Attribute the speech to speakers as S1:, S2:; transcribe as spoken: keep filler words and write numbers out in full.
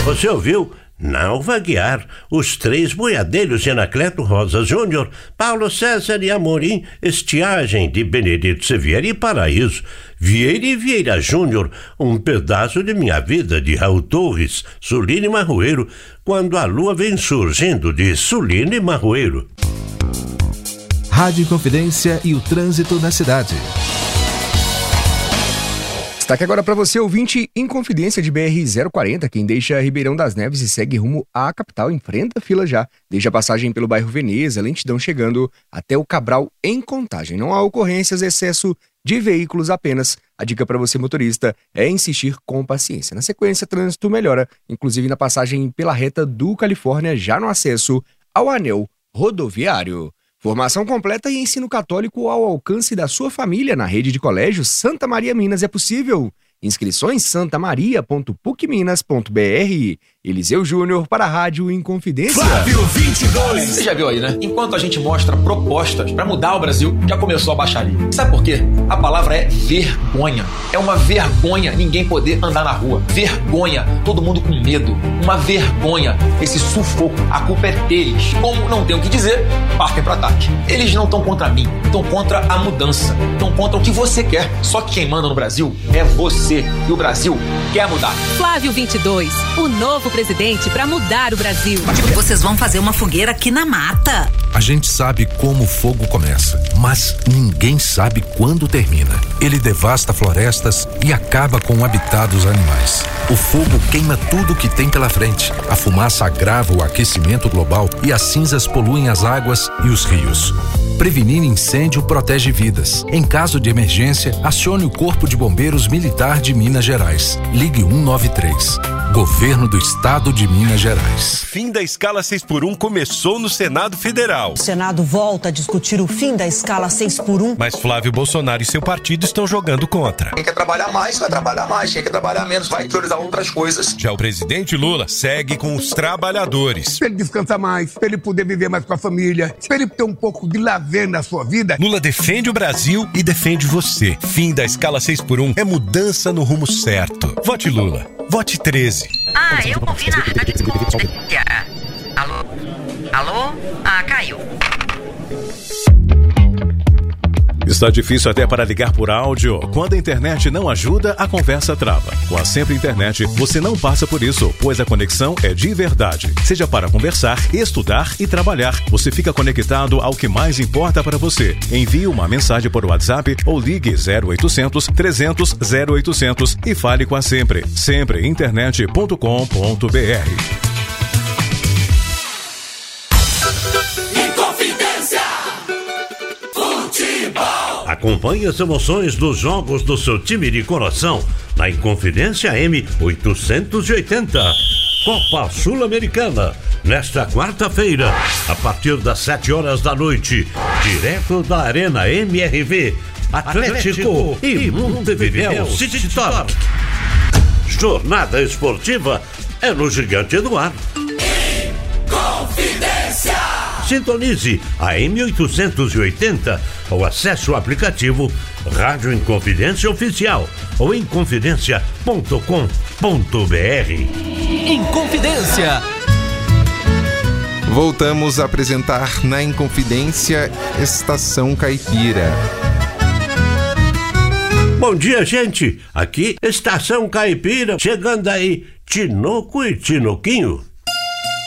S1: Você ouviu? Não vaguear. Os três boiadeiros de Anacleto Rosa Júnior, Paulo César e Amorim, estiagem de Benedito Severo e Paraíso. Vieira e Vieira Júnior, um pedaço de minha vida, de Raul Torres, Sulino e Marroeiro, quando a lua vem surgindo, de Sulino e Marroeiro.
S2: Rádio Inconfidência e o trânsito na cidade.
S3: Destaque agora para você, ouvinte, Inconfidência de B R zero quarenta, quem deixa Ribeirão das Neves e segue rumo à capital, enfrenta a fila já. Deixa a passagem pelo bairro Veneza, lentidão chegando até o Cabral em Contagem. Não há ocorrências, excesso de veículos apenas. A dica para você, motorista, é insistir com paciência. Na sequência, trânsito melhora, inclusive na passagem pela reta do Califórnia, já no acesso ao anel rodoviário. Formação completa e ensino católico ao alcance da sua família na rede de colégios Santa Maria Minas é possível. Inscrições santamaria ponto puc minas ponto b r. Eliseu Júnior para a Rádio Inconfidência.
S4: Flávio vinte e dois. Você já viu aí, né? Enquanto a gente mostra propostas para mudar o Brasil, já começou a baixaria. Sabe por quê? A palavra é vergonha. É uma vergonha ninguém poder andar na rua. Vergonha. Todo mundo com medo. Uma vergonha. Esse sufoco. A culpa é deles. Como não tem o que dizer, partem para ataque. Eles não estão contra mim. Estão contra a mudança. Estão contra o que você quer. Só que quem manda no Brasil é você. E o Brasil quer mudar.
S5: Flávio vinte e dois, o novo presidente para mudar o Brasil.
S6: Vocês vão fazer uma fogueira aqui na mata.
S2: A gente sabe como o fogo começa, mas ninguém sabe quando termina. Ele devasta florestas e acaba com o habitat dos animais. O fogo queima tudo que tem pela frente. A fumaça agrava o aquecimento global e as cinzas poluem as águas e os rios. Prevenir incêndio protege vidas. Em caso de emergência, acione o Corpo de Bombeiros Militar de Minas Gerais. Ligue um nove três. Governo do Estado de Minas Gerais.
S7: Fim da escala seis por um começou no Senado Federal.
S8: O Senado volta a discutir o fim da escala seis por um.
S7: Mas Flávio Bolsonaro e seu partido estão jogando contra.
S9: Quem quer trabalhar mais, vai trabalhar mais. Quem quer trabalhar menos, vai priorizar outras coisas.
S7: Já o presidente Lula segue com os trabalhadores.
S10: Pra ele descansar mais, pra ele poder viver mais com a família, pra ele ter um pouco de lazer na sua vida.
S7: Lula defende o Brasil e defende você. Fim da escala seis por um é mudança no rumo certo. Vote Lula. Vote treze.
S6: Ah, eu ouvi na rádio. Alô? Alô? Ah, caiu.
S11: Está difícil até para ligar por áudio. Quando a internet não ajuda, a conversa trava. Com a Sempre Internet, você não passa por isso, pois a conexão é de verdade. Seja para conversar, estudar e trabalhar, você fica conectado ao que mais importa para você. Envie uma mensagem por WhatsApp ou ligue zero oitocentos, trezentos, zero oitocentos e fale com a Sempre. sempre internet ponto com ponto b r.
S1: Acompanhe as emoções dos jogos do seu time de coração na Inconfidência M oitocentos e oitenta. Copa Sul-Americana, nesta quarta-feira, a partir das sete horas da noite, direto da Arena M R V, Atlético, Atlético e Montevidéu City Top. Jornada esportiva é no Gigante Eduardo. Inconfidência! Sintonize a M oitocentos e oitenta ou acesse o aplicativo Rádio Inconfidência Oficial ou inconfidência ponto com ponto b r.
S12: Inconfidência.
S13: Voltamos a apresentar na Inconfidência Estação Caipira.
S1: Bom dia, gente. Aqui, Estação Caipira, chegando aí, Tinoco e Tinoquinho.